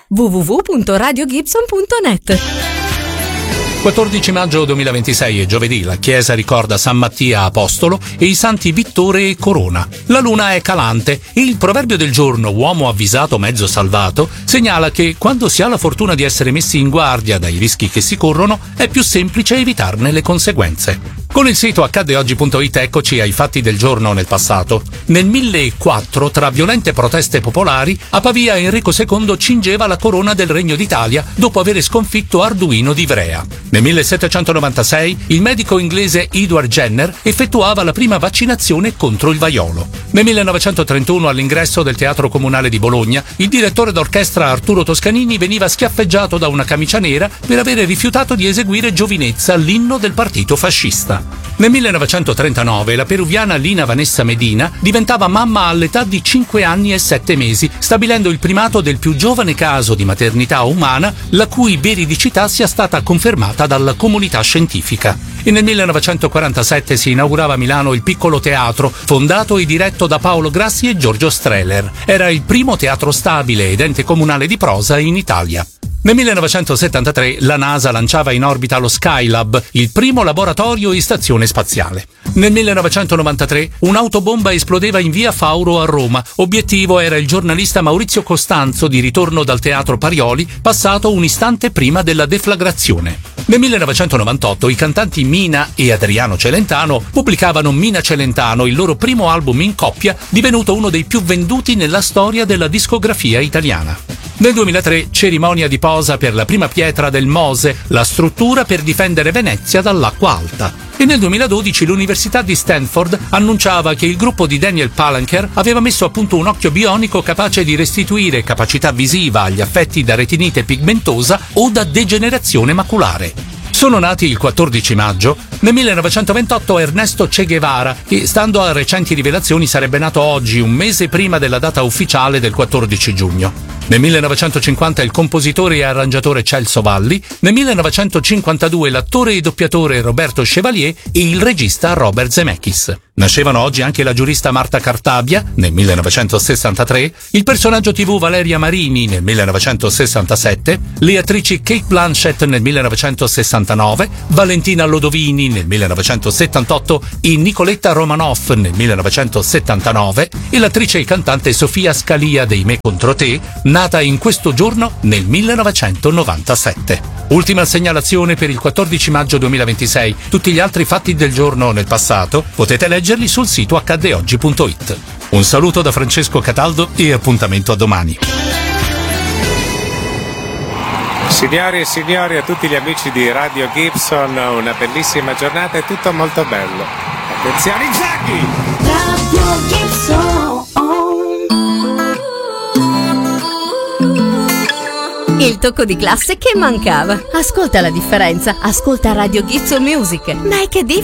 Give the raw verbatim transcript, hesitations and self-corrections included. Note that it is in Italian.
w w w punto radio gibson punto net. quattordici maggio duemilaventisei è giovedì, la Chiesa ricorda San Mattia Apostolo e i santi Vittore e Corona. La luna è calante e il proverbio del giorno, uomo avvisato mezzo salvato, segnala che quando si ha la fortuna di essere messi in guardia dai rischi che si corrono, è più semplice evitarne le conseguenze. Con il sito accade oggi punto it eccoci ai fatti del giorno nel passato. Nel millequattro, tra violente proteste popolari, a Pavia Enrico secondo cingeva la corona del Regno d'Italia dopo aver sconfitto Arduino di Ivrea. Nel millesettecentonovantasei il medico inglese Edward Jenner effettuava la prima vaccinazione contro il vaiolo. Nel millenovecentotrentuno, all'ingresso del Teatro Comunale di Bologna, il direttore d'orchestra Arturo Toscanini veniva schiaffeggiato da una camicia nera per avere rifiutato di eseguire Giovinezza, l'inno del partito fascista. Nel millenovecentotrentanove la peruviana Lina Vanessa Medina diventava mamma all'età di cinque anni e sette mesi, stabilendo il primato del più giovane caso di maternità umana la cui veridicità sia stata confermata dalla comunità scientifica. E nel millenovecentoquarantasette si inaugurava a Milano il Piccolo Teatro, fondato e diretto da Paolo Grassi e Giorgio Strehler. Era il primo teatro stabile ed ente comunale di prosa in Italia. Nel millenovecentosettantatré la NASA lanciava in orbita lo Skylab, il primo laboratorio e stazione spaziale. Nel millenovecentonovantatré un'autobomba esplodeva in via Fauro a Roma. Obiettivo era il giornalista Maurizio Costanzo, di ritorno dal teatro Parioli, passato un istante prima della deflagrazione. Nel millenovecentonovantotto i cantanti Mina e Adriano Celentano pubblicavano Mina Celentano, il loro primo album in coppia, divenuto uno dei più venduti nella storia della discografia italiana. Nel duemilatré cerimonia di posa per la prima pietra del Mose, la struttura per difendere Venezia dall'acqua alta. E nel duemiladodici l'Università di Stanford annunciava che il gruppo di Daniel Palanker aveva messo a punto un occhio bionico capace di restituire capacità visiva agli affetti da retinite pigmentosa o da degenerazione maculare. Sono nati il quattordici maggio. Nel millenovecentoventotto Ernesto Che Guevara, che stando a recenti rivelazioni sarebbe nato oggi, un mese prima della data ufficiale del quattordici giugno. Nel millenovecentocinquanta il compositore e arrangiatore Celso Valli, nel millenovecentocinquantadue l'attore e doppiatore Roberto Chevalier e il regista Robert Zemeckis. Nascevano oggi anche la giurista Marta Cartabia, nel millenovecentosessantatré, il personaggio tivù Valeria Marini, nel millenovecentosessantasette, le attrici Cate Blanchett nel millenovecentosessantanove, Valentina Lodovini nel millenovecentosettantotto e Nicoletta Romanoff nel millenovecentosettantanove e l'attrice e cantante Sofia Scalia dei Me contro te, nata in questo giorno nel millenovecentonovantasette. Ultima segnalazione per il quattordici maggio duemilaventisei. Tutti gli altri fatti del giorno nel passato potete leggerli sul sito accade oggi punto it. Un saluto da Francesco Cataldo e appuntamento a domani. Signori e signori, a tutti gli amici di Radio Gibson, una bellissima giornata e tutto molto bello. Attenzione, Zaghi! Radio Gibson. Il tocco di classe che mancava. Ascolta la differenza. Ascolta Radio Gibson Music. Make a difference.